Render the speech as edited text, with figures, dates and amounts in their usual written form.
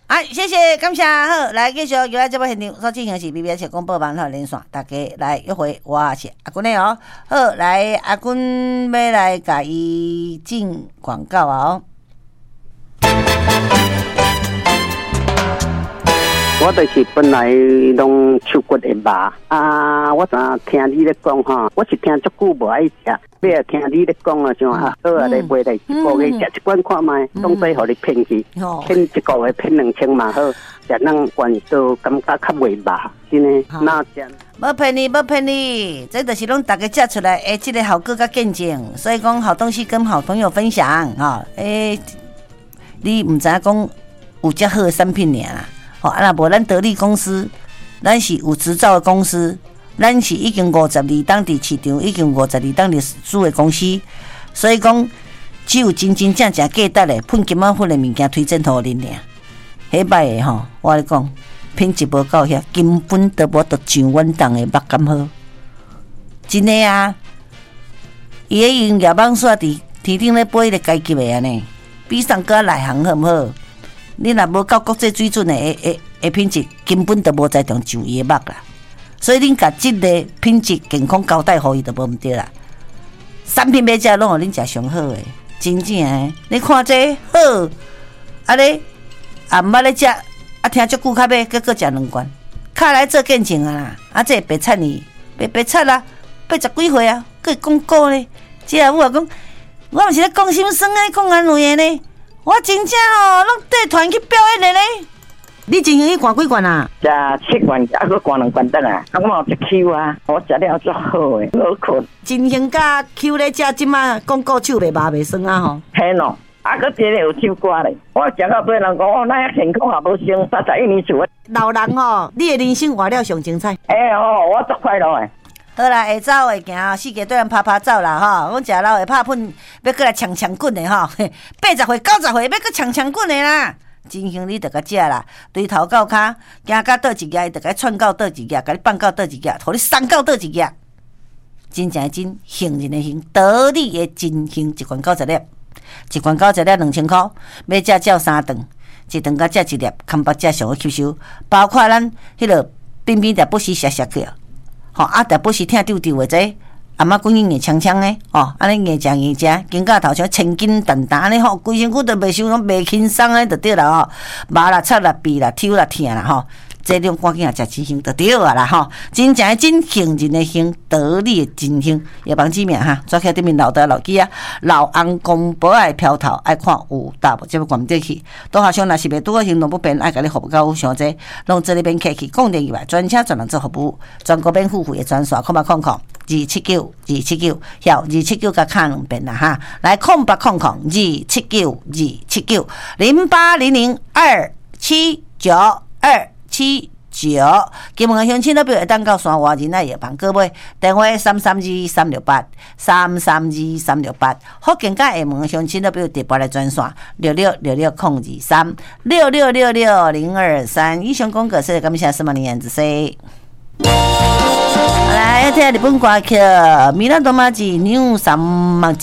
好，谢谢，感谢。好，来继续，由来这部现场所进行是 BBS 广播网络连线，大家来约会，我是阿君的哦。好，来阿君要来甲伊进广告哦。 我就是本来拢手骨会麻啊！我昨听你咧讲哈，我是听足久无爱食，要听你咧讲啊，像啊，好啊，你买来一个月食一罐看卖，当作互你骗去，骗一个月骗2000嘛好，食咱关都感觉较袂麻，真诶，那这无骗你，无骗你，这就是拢大家食出来诶，这个效果甲见证，所以讲好东西跟好朋友分享哈。你唔知影讲有遮好的产品尔啦。啊，若无咱得力公司，咱是有执照的公司，咱是已经52档伫市场，已经52档历史的公司，所以讲只有真正价值的、喷金仔粉的物件推荐互恁尔。迄摆的吼，我跟你讲，品质无够遐，根本都无得上阮档的肉感好。真的啊，伊个用叶网线伫天顶咧飞咧阶级的安尼，比上个内行好毋好？你若无到国际水准的品质，根本就无在重上伊的肉啦。所以恁甲即个品质健康交代互伊就无毋对啦。产品买食拢互恁食上好的，真正的。你看这好，啊咧啊毋捌咧食，啊听足久较买，结果食2罐，卡来做见证啊啦！啊这白菜呢，白菜啦，80几岁啊，佫会讲古咧。这阿母啊讲，我毋是咧讲心酸啊，讲安慰的呢。我真正哦，拢带团去表演的咧。你真去灌几罐啊？ 食7罐，啊，搁灌2罐得啊！啊，我嘛有只 Q 啊，我食了足好诶，好困。 真兴甲 Q 咧食，即马广告手袂麻袂酸啊吼。 嘿咯，啊，搁真诶有手歌咧。我食到对人讲，哦，咱健康也无剩31年厝。 老人吼，你的人生活了上精彩。 我足快乐诶。 好啦，会走会行，四界对人拍走啦吼。阮食老会拍喷，要过来抢棍的吼。80岁、90岁要过抢棍的啦。真香你着甲食啦，对头到骹，行到倒一页，伊着甲你串到倒一页，甲你放到倒一页，互你送到倒一页。真正真幸人的幸，得力的真幸，一罐90粒，一罐90粒2000块，要食照3顿，一顿甲食1粒，康巴食上好吸收，包括咱迄落边边的不时削去啊。吼啊！但不是听丢丢的这，阿妈讲伊硬呛呛的，哦，安尼硬食，肩胛头像千斤担担安尼吼，规身躯都袂伤，拢袂轻松的就对了哦。麻啦、插啦、鼻啦、抽啦、疼啦吼，这种赶紧啊食真香就对啊啦吼。真正真幸人的幸，得力的真幸，叶帮子面哈，抓起对面老大老鸡啊，老翁公婆爱飘头，爱看有大无，这要关得去。拄好像若是袂拄个行动不便，爱甲你服务到伤济，拢这里边客气，供电以外，专车专人做服务，全国免付费的专线，0800-279-279，晓279甲卡2遍啦哈，来0800-279-279，0800-279。金门乡亲那边会当到山外人来药房购买，电话332-368，332-368。福建甲厦门乡亲那边直拨来专线6666-023，6666-023。以上广告是感谢司马林燕子 C。来听日本歌曲，米兰多马吉纽萨马吉。